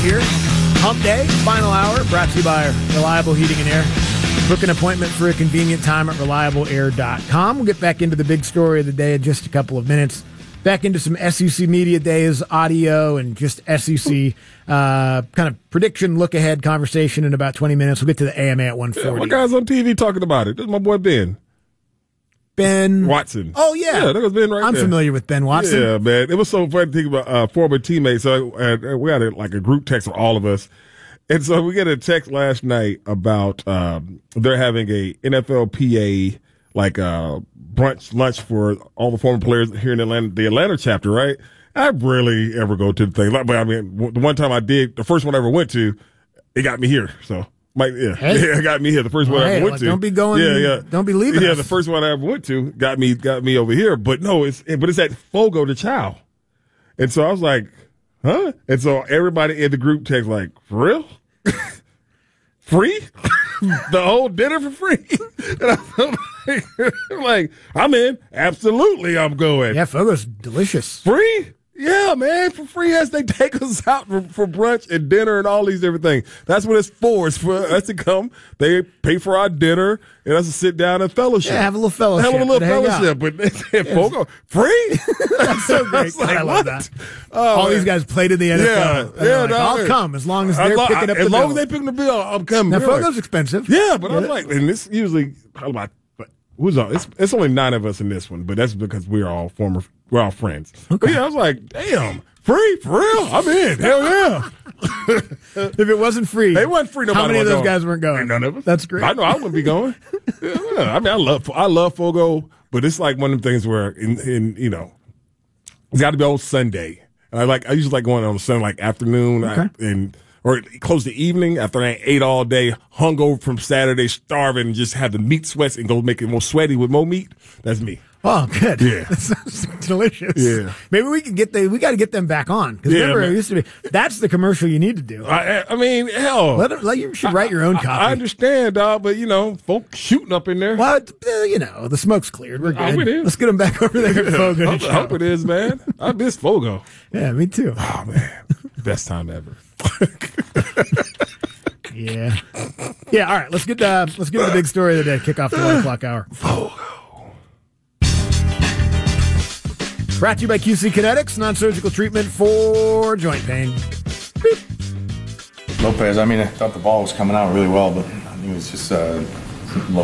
Here, Hump Day, final hour, brought to you by Reliable Heating and Air. Book an appointment for a convenient time at reliableair.com. We'll get back into the big story of the day in just a couple of minutes. Back into some SEC Media Days audio and just SEC kind of prediction, look-ahead conversation in about 20 minutes. We'll get to the AMA at 1:40. Yeah, what guy's on TV talking about it? This is my boy Ben. Ben Watson. Oh, yeah. Yeah, that was Ben right I'm there. familiar with Ben Watson. Yeah, man. It was so funny to think about former teammates. So we had a group text for all of us. And so we get a text last night about they're having a NFLPA brunch lunch for all the former players here in Atlanta, the Atlanta chapter, right? I rarely ever go to the thing. But I mean, the one time I did, the first one I ever went to, it got me here. So, it got me here. The first one I ever went to. Don't be going. Yeah. Don't be leaving. Yeah, us. the first one I ever went to got me over here. But no, it's at Fogo de Chao. And so I was like, huh? And so everybody in the group text like, for real? Free? The whole dinner for free? And I'm like, I'm in. Absolutely, I'm going. Yeah, Fogo's delicious. Free? Yeah, man, for free as they take us out for brunch and dinner and all these different things. That's what it's for. It's for us to come. They pay for our dinner and us to sit down and fellowship. Yeah, have a little fellowship. Have a little fellowship. But they said, Fogo, free? That's so great. Like, I love that. Oh, all man. These guys played in the NFL. Yeah, I'll come as long as they're picking up the bill. As long as they pick the bill, I'm coming. Now, Fogo's expensive. Yeah, but I'm like, and this usually, who's on? It's only 9 of us in this one, but that's because we're all friends. Okay. But yeah, I was like, damn, free? For real? I'm in. Hell yeah. If it wasn't free, they wasn't free. How many of those guys weren't going? None of us. That's great. I know I wouldn't be going. Yeah, I mean, I love Fogo, but it's like one of the things where it's got to be on Sunday. And I usually like going on Sunday afternoon or close to evening after I ate all day, hungover from Saturday, starving, and just have the meat sweats and go make it more sweaty with more meat. That's me. Oh, good. Yeah. That sounds delicious. Yeah. Maybe we can we got to get them back on. Because remember, it used to be, that's the commercial you need to do. I mean, hell. You should write your own copy. I understand, dog, but, folks shooting up in there. Well, the smoke's cleared. We're good. I hope it is. Let's get them back over there at Fogo. I hope it is, man. I miss Fogo. Yeah, me too. Oh, man. Best time ever. Yeah. Yeah, all right. Let's get to the big story of the day. Kick off the 1 o'clock hour. Fogo. Brought to you by QC Kinetics, non-surgical treatment for joint pain. Beep. Lopez, I thought the ball was coming out really well, but it was just